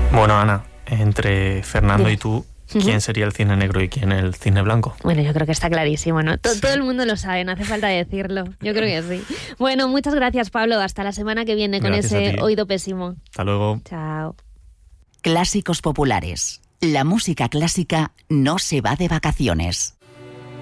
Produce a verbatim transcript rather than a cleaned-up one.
Bueno, Ana, entre Fernando Dime. y tú, ¿quién sería el cine negro y quién el cine blanco? Bueno, yo creo que está clarísimo, ¿no? Todo, todo el mundo lo sabe, no hace falta decirlo. Yo creo que sí. Bueno, muchas gracias, Pablo. Hasta la semana que viene con Gracias ese oído pésimo. Hasta luego. Chao. Clásicos populares. La música clásica no se va de vacaciones.